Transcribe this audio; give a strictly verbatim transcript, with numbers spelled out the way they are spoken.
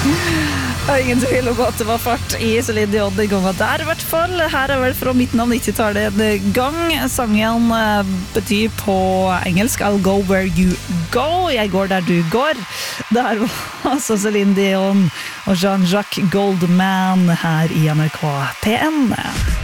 Ingen tvil om at det var fart I Celine Dion den gangen der I hvert fall. Her er vel fra midten av nittitallet en gang. Sangen betyr på engelsk I'll go where you go. Jeg går der du går. Der var altså Celine Dion og Jean-Jacques Goldman her I N R K P N.